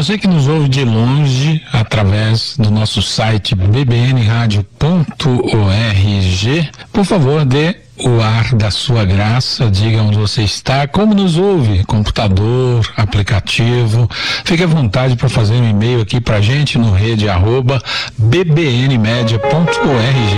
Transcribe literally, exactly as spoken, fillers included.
você que nos ouve de longe, através do nosso site b b n radio ponto org, por favor, dê o ar da sua graça, diga onde você está, como nos ouve, computador, aplicativo. Fique à vontade para fazer um e-mail aqui pra gente no rede arroba b b n media ponto org.